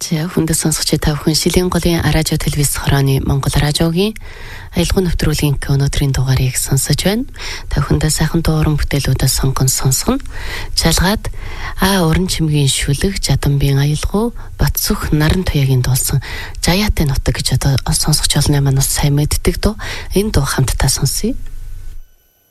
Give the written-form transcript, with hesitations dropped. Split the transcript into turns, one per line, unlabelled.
За хүндэт сонсогч та бүхэн Шилийн голын радио телевиз хорооны Монгол радиогийн аялал нэвтрүүлгийн өнөөдрийн дугаарыг сонсож байна. Та бүхэндээ сайхан дууран бүтээлүүдээ сонгон сонсгоно. Жалгаад уран чимгийн шүлэг, жадамбийн аялгау, Батсүх наран туяагийн дуулсан Жаяатай нутаг гэж одоо сонсогч олонний манаас сайн мэддэг дуу. Энэ дуу хамтдаа сонсъё.